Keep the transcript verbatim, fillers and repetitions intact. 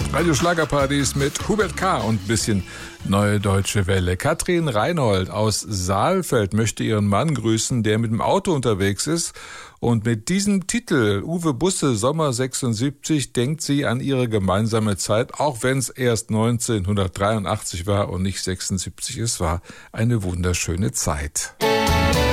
Radio Schlagerparadies mit Hubert K. und ein bisschen Neue Deutsche Welle. Katrin Reinhold aus Saalfeld möchte ihren Mann grüßen, der mit dem Auto unterwegs ist. Und mit diesem Titel, Uwe Busse, Sommer sechsundsiebzig, denkt sie an ihre gemeinsame Zeit, auch wenn es erst neunzehnhundertdreiundachtzig war und nicht sechsundsiebzig. Es war eine wunderschöne Zeit.